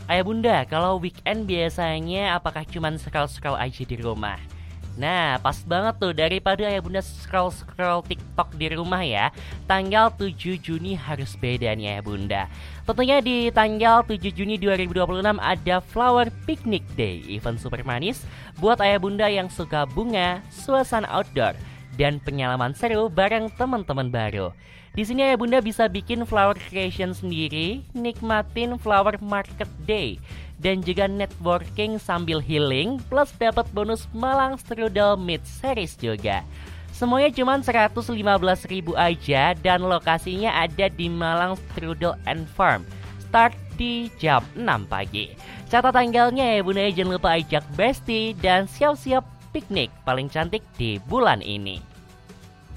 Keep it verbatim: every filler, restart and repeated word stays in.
Ayah bunda, kalau weekend biasanya apakah cuman scroll-scroll aja di rumah? Nah, pas banget tuh daripada ayah bunda scroll-scroll TikTok di rumah ya. Tanggal tujuh Juni harus beda nih ayah bunda. Tentunya di tanggal tujuh Juni dua ribu dua puluh enam ada Flower Picnic Day, event super manis buat ayah bunda yang suka bunga, suasana outdoor, dan pengalaman seru bareng teman-teman baru. Di sini ayah bunda bisa bikin flower creation sendiri, nikmatin flower market day, dan juga networking sambil healing, plus dapat bonus Malang Strudel Mid Series juga. Semuanya cuma seratus lima belas ribu aja dan lokasinya ada di Malang Strudel and Farm. Start di jam enam pagi. Catat tanggalnya ya bunda, jangan lupa ajak bestie dan siap-siap piknik paling cantik di bulan ini.